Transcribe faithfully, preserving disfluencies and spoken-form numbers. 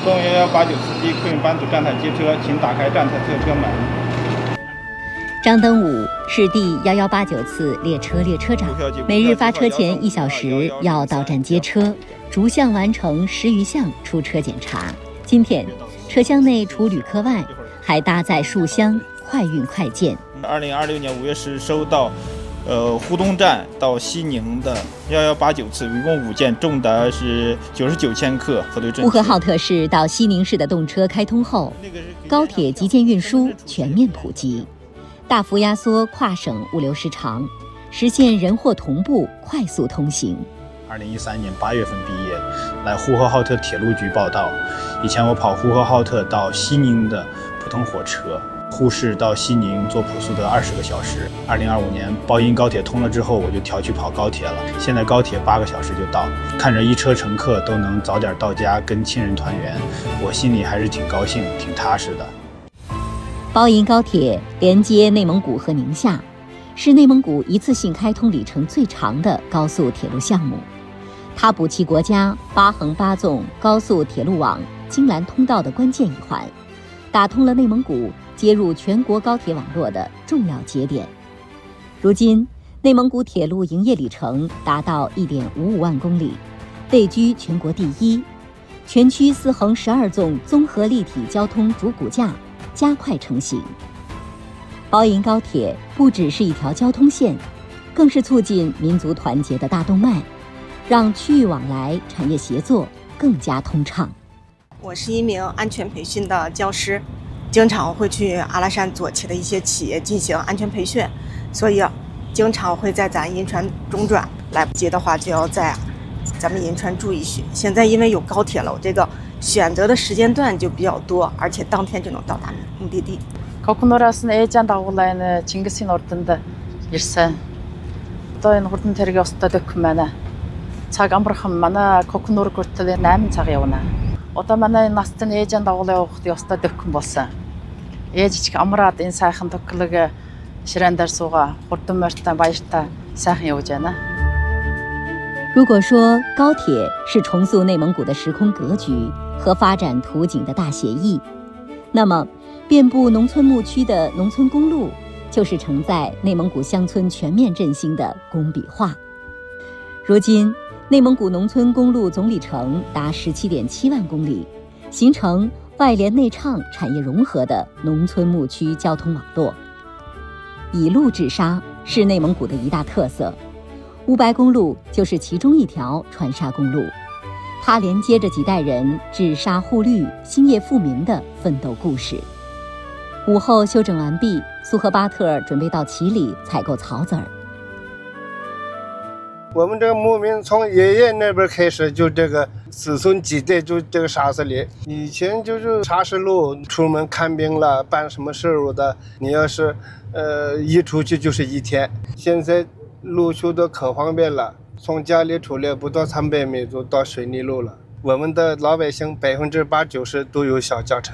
东幺幺八九司机客运班组站台接车，请打开站台侧车门。 张登武是第幺幺八九次列车列车长，每日发车前一小时要到站接车，逐项完成十余项出车检查。今天，车厢内除旅客外，还搭载数箱快运快件。 二零二六年五月十日收到，呃，沪东站到西宁的幺幺八九次，一共五件，重达是九十九千克，核对正确。 呼和浩特市到西宁市的动车开通后，高铁基建运输全面普及，大幅压缩跨省物流时长，实现人货同步快速通行。 二零一三年八月份毕业，来呼和浩特铁路局报到。以前我跑呼和浩特到西宁的普通火车，沪市到西宁坐普速的二十个小时。二零二五年包银高铁通了之后，我就调去跑高铁了。现在高铁八个小时就到，看着一车乘客都能早点到家跟亲人团圆，我心里还是挺高兴、挺踏实的。 包银高铁连接内蒙古和宁夏，是内蒙古一次性开通里程最长的高速铁路项目。它补齐国家八横八纵高速铁路网京兰通道的关键一环，打通了内蒙古接入全国高铁网络的重要节点。如今，内蒙古铁路营业里程达到 一点五五万公里，位居全国第一。全区四横十二纵综合立体交通主骨架加快成型。包银高铁不只是一条交通线，更是促进民族团结的大动脉，让区域往来、产业协作更加通畅。 我是一名安全培训的教师，经常会去阿拉善左旗的一些企业进行安全培训，所以经常会在咱银川中转，来不及的话就要在咱们银川住一宿。现在因为有高铁了，我这个选择的时间段就比较多，而且当天就能到达目的地。 Koknurasın Ejan dağılayını Çingisin ortunda yersen. Doyun hurdun terge usta döküm mana. Çag ambrıxım mana Koknur kurtulu nämin çağıyona. Oda mana nastın Ejan dağılay oqti usta döküm bolsa. Ejiçki amrat insayxın tökülüge şirender suğa hurdun mörtten bayışta sayxın yojana。 如果说高铁是重塑内蒙古的时空格局和发展图景的大协议，那么遍布农村牧区的农村公路，就是承载内蒙古乡村全面振兴的工笔画。如今，内蒙古农村公路总里程达 十七点七万公里，形成外联内畅、产业融合的农村牧区交通网络。以路治沙是内蒙古的一大特色，乌白公路就是其中一条川沙公路，它连接着几代人治沙护绿、兴业富民的奋斗故事。午后休整完毕，苏和巴特准备到旗里采购草籽儿。 我们这个牧民从爷爷那边开始，就这个子孙几代就这个沙子里。以前就是沙石路，出门看病了、办什么事儿的，你要是呃一出去就是一天。现在路修得可方便了，从家里出来不到三百米就到水泥路了。我们的老百姓百分之八九十都有小轿车。